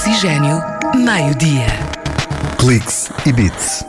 Oxigênio, meio-dia. Cliques e Beats.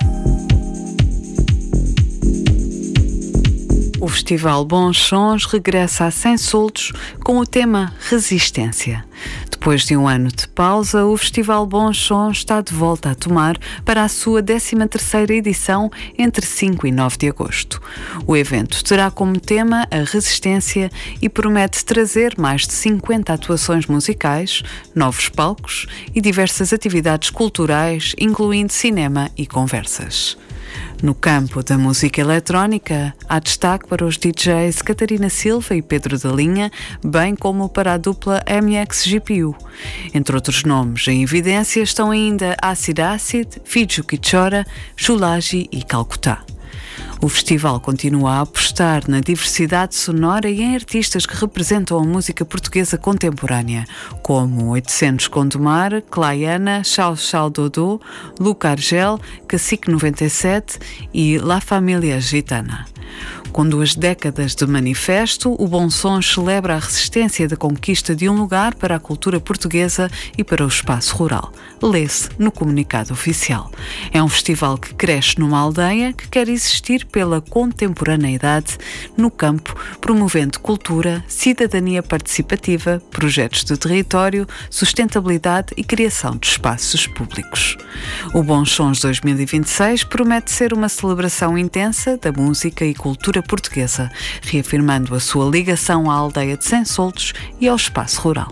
O Festival Bons Sons regressa a Sem Soltos com o tema Resistência. Depois de um ano de pausa, o Festival Bons Sons está de volta a tomar para a sua 13ª edição entre 5 e 9 de agosto. O evento terá como tema a resistência e promete trazer mais de 50 atuações musicais, novos palcos e diversas atividades culturais, incluindo cinema e conversas. No campo da música eletrónica, há destaque para os DJs Catarina Silva e Pedro da Linha, bem como para a dupla MX GPU. Entre outros nomes em evidência estão ainda Acid Acid, Fiju Kichora, Shulaji e Calcutá. O festival continua a apostar na diversidade sonora e em artistas que representam a música portuguesa contemporânea, como 800 Condomar, Claiana, Chau Chau Dodô, Luca Argel, Cacique 97 e La Família Gitana. Com 2 décadas de manifesto, o Bons Sons celebra a resistência da conquista de um lugar para a cultura portuguesa e para o espaço rural. Lê-se no comunicado oficial. É um festival que cresce numa aldeia que quer existir pela contemporaneidade no campo, promovendo cultura, cidadania participativa, projetos de território, sustentabilidade e criação de espaços públicos. O Bons Sons 2026 promete ser uma celebração intensa da música e cultura portuguesa, reafirmando a sua ligação à aldeia de Sem Soltos e ao espaço rural.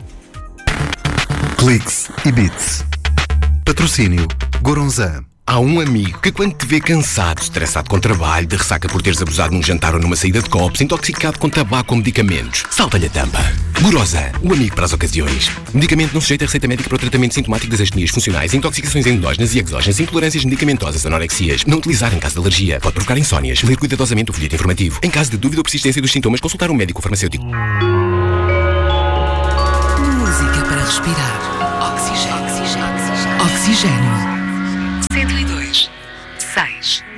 Cliques e Beats. Patrocínio Goronzan. Há um amigo que quando te vê cansado, estressado com trabalho, de ressaca por teres abusado num jantar ou numa saída de copos, intoxicado com tabaco ou medicamentos, salta-lhe a tampa. Goronzan, o amigo para as ocasiões. O medicamento não sujeita a receita médica para o tratamento sintomático das astenias funcionais, intoxicações endógenas e exógenas, intolerâncias medicamentosas, anorexias. Não utilizar em caso de alergia. Pode provocar insónias. Ler cuidadosamente o folheto informativo. Em caso de dúvida ou persistência dos sintomas, consultar um médico farmacêutico. Música para respirar. Oxigênio. Oxigênio. 102.6